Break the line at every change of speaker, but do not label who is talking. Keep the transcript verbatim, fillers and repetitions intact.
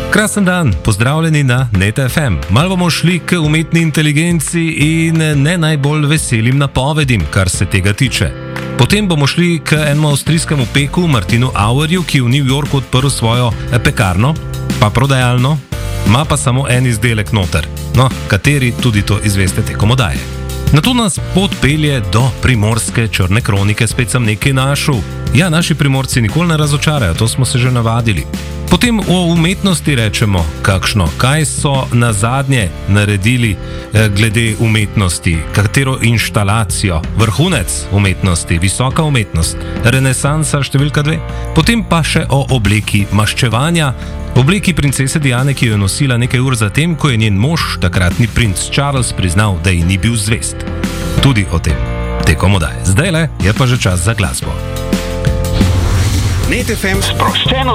Krasen dan, pozdravljeni na Net F M. Malo bomo šli k umetni inteligenci in ne najbolj veselim napovedim, kar se tega tiče. Potem bomo šli k enemu avstrijskemu peku Martinu Auerju, ki je v New Yorku odprl svojo pekarno, pa prodajalno, ima pa samo en izdelek noter. No, kateri tudi to izveste tekom oddaje. Nato nas pot pelje do primorske črne kronike, spet sem nekaj našel. Ja, naši primorci nikoli ne razočarajo, to smo se že navadili. Potem o umetnosti rečemo kakšno, kaj so na zadnje naredili eh, glede umetnosti, katero inštalacijo, vrhunec umetnosti, visoka umetnost, renesansa številka dve. Potem pa še o obleki maščevanja, obleki princese Diane, ki jo je nosila nekaj ur zatem, ko je njen mož, takratni princ Charles, priznal, da ji ni bil zvest. Tudi o tem tekom oddaje. Zdajle je pa že čas za glasbo.
Net F M sproščeno